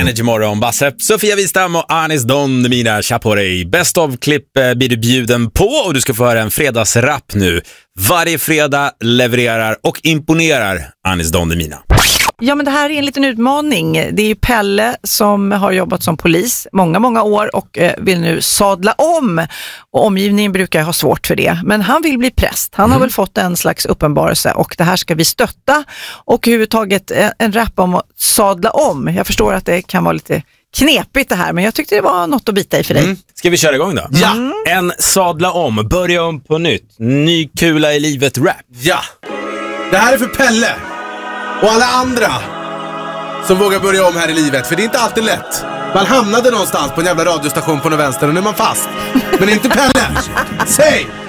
Energy Morgon, Basse, Sofia Wistam och Anis Don Demina Chaporey. Best of-klipp blir du bjuden på och du ska få höra en fredagsrap nu. Varje fredag levererar och imponerar Anis Don Demina. Ja, men det här är en liten utmaning. Det är ju Pelle som har jobbat som polis många år och vill nu sadla om. Och omgivningen brukar ha svårt för det. Men han vill bli präst. Han har väl fått en slags uppenbarelse och det här ska vi stötta. Och överhuvudtaget en rap om att sadla om. Jag förstår att det kan vara lite knepigt det här, men jag tyckte det var något att bita i för dig. Ska vi köra igång då? Ja. En sadla om, börja om på nytt. Ny kula i livet rap. Ja. Det här är för Pelle och alla andra som vågar börja om här i livet. För det är inte alltid lätt. Man hamnade någonstans på en jävla radiostation på den vänster och nu är man fast. Men inte Pelle. Säg!